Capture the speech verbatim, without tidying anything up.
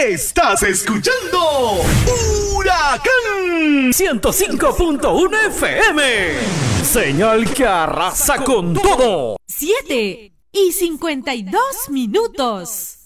Estás escuchando Huracán ciento cinco punto uno F M. Señal que arrasa con todo. Siete y cincuenta y dos minutos.